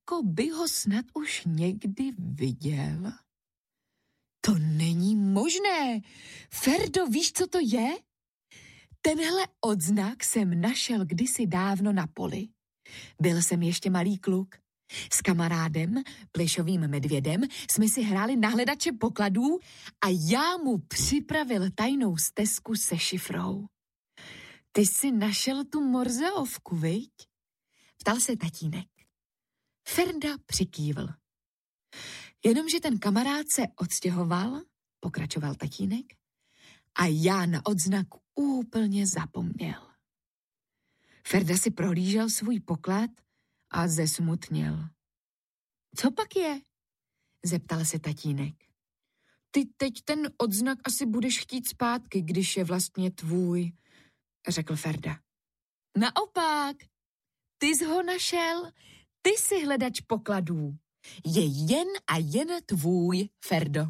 jako by ho snad už někdy viděl. To není možné. Ferdo, víš, co to je? Tenhle odznak jsem našel kdysi dávno na poli. Byl jsem ještě malý kluk. S kamarádem, plišovým medvědem, jsme si hráli na hledače pokladů a já mu připravil tajnou stezku se šifrou. Ty jsi našel tu morzeovku, viď? Ptal se tatínek. Ferda přikývl. Jenomže ten kamarád se odstěhoval, pokračoval tatínek, a já na odznak úplně zapomněl. Ferda si prohlížel svůj poklad a zesmutněl. Co pak je? Zeptal se tatínek. Ty teď ten odznak asi budeš chtít zpátky, když je vlastně tvůj, řekl Ferda. Naopak, ty jsi ho našel, ty jsi hledač pokladů. Je jen a jen tvůj, Ferdo.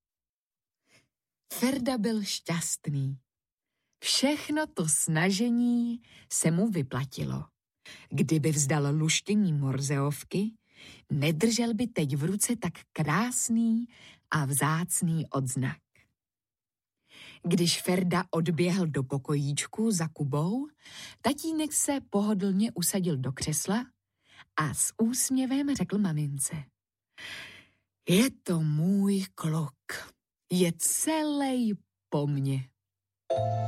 Ferda byl šťastný. Všechno to snažení se mu vyplatilo. Kdyby vzdal luštění morzeovky, nedržel by teď v ruce tak krásný a vzácný odznak. Když Ferda odběhl do pokojíčku za Kubou, tatínek se pohodlně usadil do křesla a s úsměvem řekl mamince. Je to můj kluk, je celej po mně.